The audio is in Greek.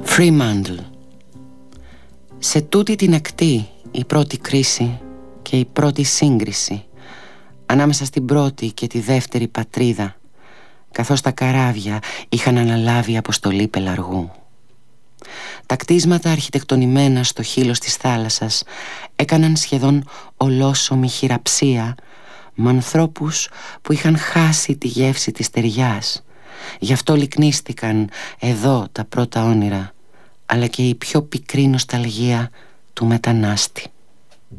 Fremantle. Σε τούτη την ακτή η πρώτη κρίση και η πρώτη σύγκριση ανάμεσα στην πρώτη και τη δεύτερη πατρίδα, καθώς τα καράβια είχαν αναλάβει αποστολή πελαργού. Τα κτίσματα αρχιτεκτονημένα στο χείλος της θάλασσας έκαναν σχεδόν ολόσωμη χειραψία με ανθρώπους που είχαν χάσει τη γεύση της ταιριάς. Γι' αυτό λυκνίστηκαν εδώ τα πρώτα όνειρα, αλλά και η πιο πικρή νοσταλγία του μετανάστη.